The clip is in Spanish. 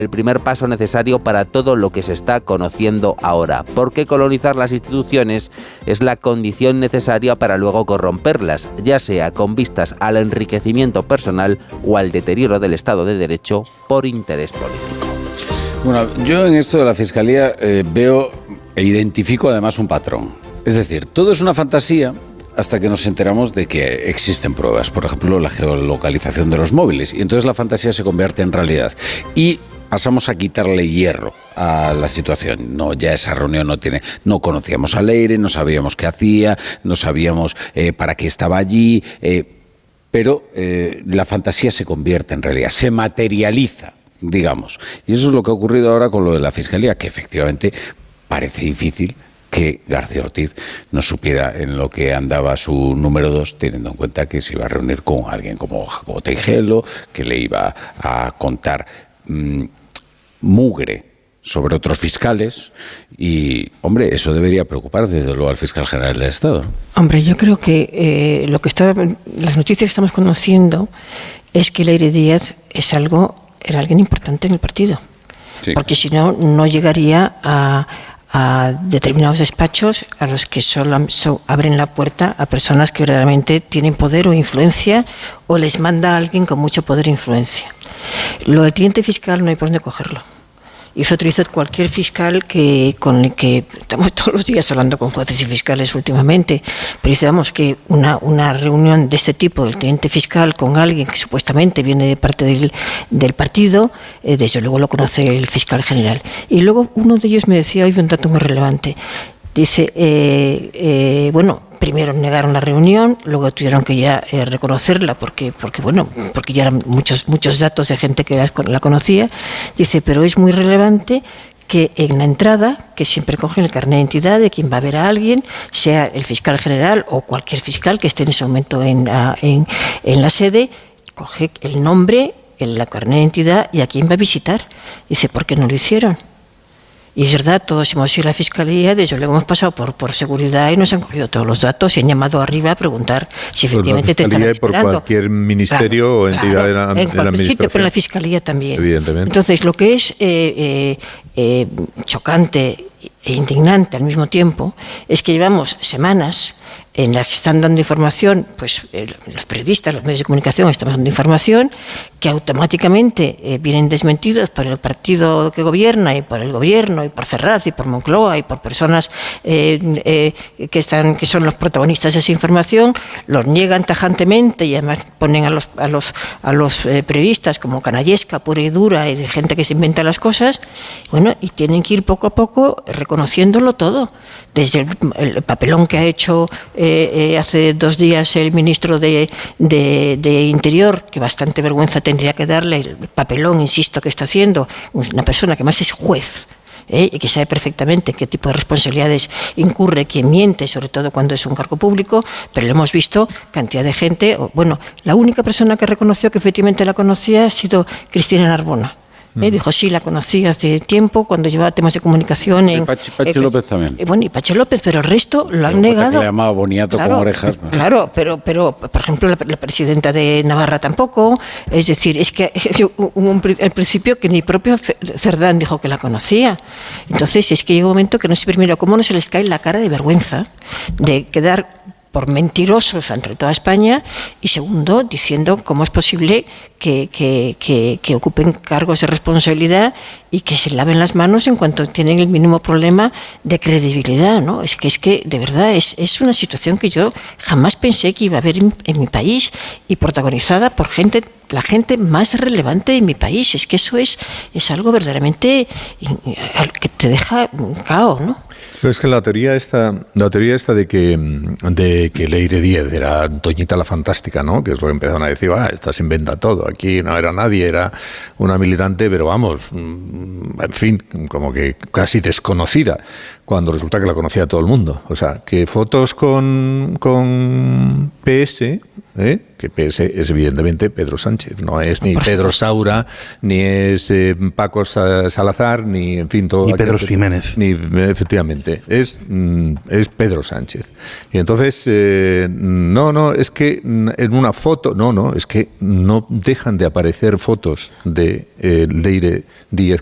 el primer paso necesario para todo lo que se está conociendo ahora, porque colonizar las instituciones es la condición necesaria para luego corromperlas, ya sea con vistas al enriquecimiento personal o al deterioro del Estado de Derecho por interés político. Bueno, yo en esto de la Fiscalía veo e identifico además un patrón. Es decir, todo es una fantasía hasta que nos enteramos de que existen pruebas, por ejemplo, la geolocalización de los móviles, y entonces la fantasía se convierte en realidad. Y pasamos a quitarle hierro a la situación. No, ya esa reunión no conocíamos a Leire, no sabíamos qué hacía, no sabíamos para qué estaba allí, pero la fantasía se convierte en realidad, se materializa, digamos. Y eso es lo que ha ocurrido ahora con lo de la Fiscalía, que efectivamente parece difícil que García Ortiz no supiera en lo que andaba su número 2, teniendo en cuenta que se iba a reunir con alguien como Jacobo Teijelo, que le iba a contar mugre sobre otros fiscales y, hombre, eso debería preocupar desde luego al fiscal general del Estado. Hombre, yo creo que las noticias que estamos conociendo es que Leire Díaz era alguien importante en el partido, sí. Porque si no, no llegaría a determinados despachos a los que solo abren la puerta a personas que verdaderamente tienen poder o influencia, o les manda a alguien con mucho poder e influencia. Lo del teniente fiscal no hay por dónde cogerlo. Y eso utiliza cualquier fiscal con el que estamos todos los días hablando con jueces y fiscales últimamente. Pero digamos que una reunión de este tipo del teniente fiscal con alguien que supuestamente viene de parte del partido, desde luego lo conoce el fiscal general. Y luego uno de ellos me decía hoy un dato muy relevante. Dice, primero negaron la reunión, luego tuvieron que ya reconocerla porque ya eran muchos datos de gente que la conocía. Dice, pero es muy relevante que en la entrada, que siempre cogen el carnet de identidad de quien va a ver a alguien, sea el fiscal general o cualquier fiscal que esté en ese momento en la sede, coge el nombre, el carnet de identidad y a quién va a visitar. Dice, ¿por qué no lo hicieron? Y es verdad, todos hemos ido a la Fiscalía, de hecho luego hemos pasado por seguridad y nos han cogido todos los datos y han llamado arriba a preguntar si efectivamente te están esperando. Por cualquier ministerio o entidad de la administración. En cualquier sitio, pero en la Fiscalía también. Evidentemente. Entonces, lo que es chocante e indignante al mismo tiempo es que llevamos semanas en las que están dando información, pues los periodistas, los medios de comunicación estamos dando información que automáticamente vienen desmentidos por el partido que gobierna y por el gobierno y por Ferraz y por Moncloa y por personas que son los protagonistas de esa información, los niegan tajantemente y además ponen a los periodistas como canallesca pura y dura y de gente que se inventa las cosas, bueno, y tienen que ir poco a poco reconociéndolo todo, desde el papelón que ha hecho hace 2 días el ministro de Interior, que bastante vergüenza tendría que darle, el papelón, insisto, que está haciendo, una persona que más es juez, y que sabe perfectamente qué tipo de responsabilidades incurre quien miente, sobre todo cuando es un cargo público, pero lo hemos visto cantidad de gente. Bueno, la única persona que reconoció que efectivamente la conocía ha sido Cristina Narbona. Dijo, sí, la conocí hace tiempo cuando llevaba temas de comunicación. Pachi López también. Bueno, y Pachi López, pero el resto lo han negado. Que le llamaba boniato, claro, con orejas. Claro, pero por ejemplo, la presidenta de Navarra tampoco. Es decir, es que hubo al principio que ni propio Cerdán dijo que la conocía. Entonces, es que llega un momento que no sé primero cómo no se les cae la cara de vergüenza de quedar por mentirosos ante toda España, y segundo, diciendo cómo es posible que ocupen cargos de responsabilidad y que se laven las manos en cuanto tienen el mínimo problema de credibilidad, ¿no? Es que de verdad es una situación que yo jamás pensé que iba a haber en mi país, y protagonizada por la gente más relevante de mi país. Es que eso es algo verdaderamente que te deja cao, ¿no? Pero es que la teoría esta de que Leire Díaz era Toñita la Fantástica, ¿no? Que es lo que empezaron a decir, esta se inventa todo, aquí no era nadie, era una militante, pero vamos, en fin, como que casi desconocida, cuando resulta que la conocía todo el mundo. O sea, que fotos con PS que es evidentemente Pedro Sánchez, no es ni Pedro Saura, ni es Paco Salazar, ni en fin todo. Ni Pedro Ximénez. Ni, efectivamente, es Pedro Sánchez. Y entonces, no, es que en una foto, es que no dejan de aparecer fotos de Leire Díez